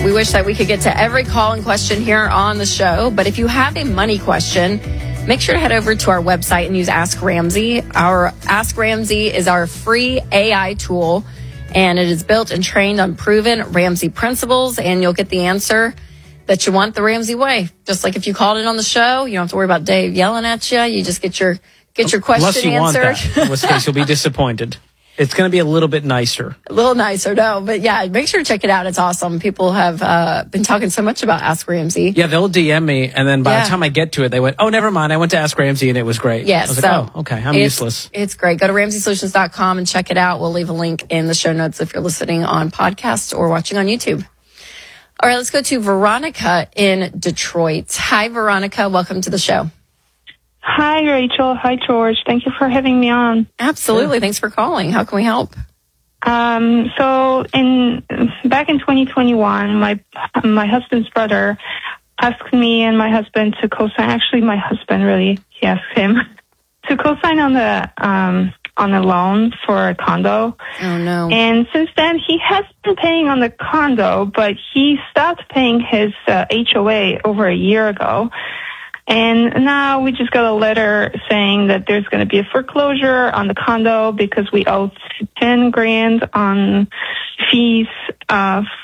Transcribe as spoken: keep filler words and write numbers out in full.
We wish that we could get to every call and question here on the show, but if you have a money question, make sure to head over to our website and use Ask Ramsey. Our Ask Ramsey is our free A I tool, and it is built and trained on proven Ramsey principles, and you'll get the answer that you want the Ramsey way. Just like if you called it on the show, you don't have to worry about Dave yelling at you. You just get your get your question Unless you answered. Want that, in which case you'll be disappointed. It's going to be a little bit nicer. A little nicer, no. But yeah, make sure to check it out. It's awesome. People have uh, been talking so much about Ask Ramsey. Yeah, they'll D M me, and then by Yeah. the time I get to it, they went, oh, never mind. I went to Ask Ramsey, and it was great. Yes. I was so like, oh, okay, I'm it's, useless. It's great. Go to ramsey solutions dot com and check it out. We'll leave a link in the show notes if you're listening on podcast or watching on YouTube. All right, let's go to Veronica in Detroit. Hi, Veronica. Welcome to the show. Hi, Rachel. Hi, George. Thank you for having me on. Absolutely. Thanks for calling. How can we help? Um, so in back in twenty twenty-one, my my husband's brother asked me and my husband to co-sign. Actually, my husband really he asked him to co-sign on the um, on a loan for a condo. Oh no! And since then, he has been paying on the condo, but he stopped paying his uh, H O A over a year ago. And now we just got a letter saying that there's going to be a foreclosure on the condo because we owe ten grand on fees uh,